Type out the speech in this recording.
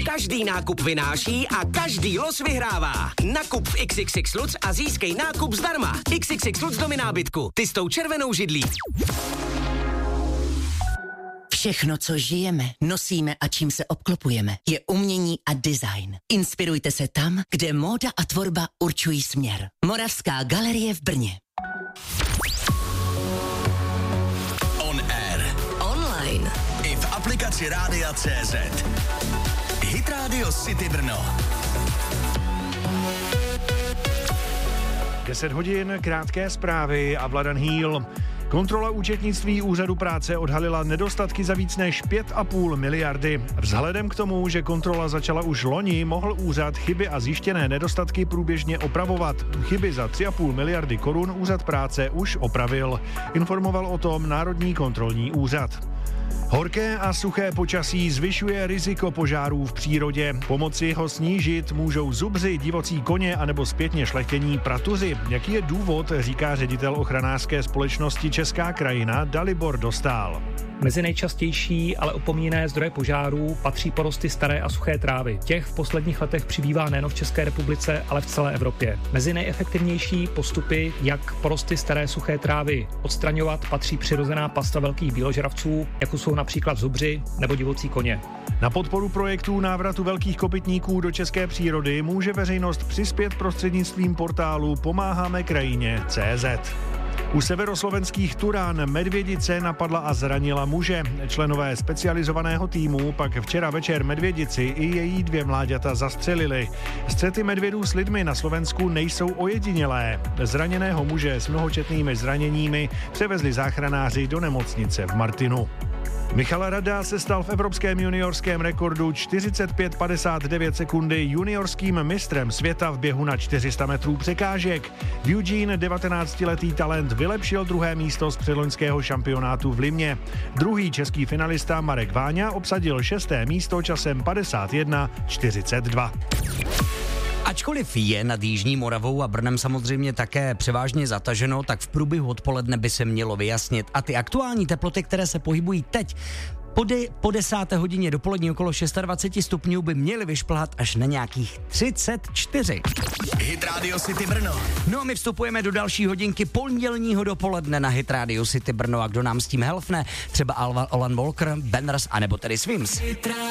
Každý nákup vynáší a každý los vyhrává. Nakup v XXX Lutz a získej nákup zdarma. XXX Lutz domy nábytku. Ty s tou červenou židlí. Všechno, co žijeme, nosíme a čím se obklopujeme, je umění a design. Inspirujte se tam, kde móda a tvorba určují směr. Moravská galerie v Brně. On air. Online. I v aplikaci Rádia CZ. Hit Radio City Brno. 10 hodin, krátké zprávy a Vladan Hýl. Kontrola účetnictví úřadu práce odhalila nedostatky za víc než 5,5 miliardy. Vzhledem k tomu, že kontrola začala už loni, mohl úřad chyby a zjištěné nedostatky průběžně opravovat. Chyby za 3,5 miliardy korun úřad práce už opravil. Informoval o tom Národní kontrolní úřad. Horké a suché počasí zvyšuje riziko požárů v přírodě. Pomoci ho snížit můžou zubři, divocí koně anebo zpětně šlechtění pratuři. Jaký je důvod, říká ředitel ochranářské společnosti Česká krajina Dalibor Dostál. Mezi nejčastější, ale opomíjené zdroje požárů patří porosty staré a suché trávy. Těch v posledních letech přibývá nejen v České republice, ale v celé Evropě. Mezi nejefektivnější postupy, jak porosty staré suché trávy odstraňovat, patří přirozená pasta velkých býložravců, jako jsou například zubři nebo divocí koně. Na podporu projektů návratu velkých kopytníků do české přírody může veřejnost přispět prostřednictvím portálu Pomáháme krajině.cz. U severoslovenských Turán medvědice napadla a zranila muže. Členové specializovaného týmu pak včera večer medvědici i její 2 mláďata zastřelili. Střety medvědů s lidmi na Slovensku nejsou ojedinělé. Zraněného muže s mnohočetnými zraněními převezli záchranáři do nemocnice v Martinu. Michal Rada se stal v evropském juniorském rekordu 45,59 sekundy juniorským mistrem světa v běhu na 400 metrů překážek. V Eugene 19letý talent vylepšil 2. místo z předloňského šampionátu v Limě. Druhý český finalista Marek Váňa obsadil 6. místo časem 51,42. Ačkoliv je nad Jižní Moravou a Brnem samozřejmě také převážně zataženo, tak v průběhu odpoledne by se mělo vyjasnit. A ty aktuální teploty, které se pohybují teď, po 10. hodině dopolední okolo 26 stupňů by měly vyšplhat až na nějakých 34. Hit Radio City Brno. No a my vstupujeme do další hodinky pondělního dopoledne na Hit Radio City Brno. A kdo nám s tím helfne? Třeba Alan Walker, Banners, anebo tedy Swims.